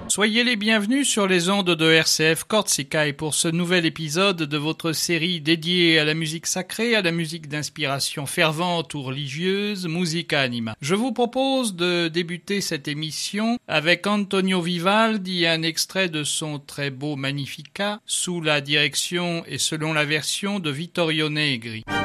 Soyez les bienvenus sur les ondes de RCF Corsica et pour ce nouvel épisode de votre série dédiée à la musique sacrée, à la musique d'inspiration fervente ou religieuse, Musica Anima. Je vous propose de débuter cette émission avec Antonio Vivaldi, un extrait de son très beau Magnificat, sous la direction et selon la version de Vittorio Negri.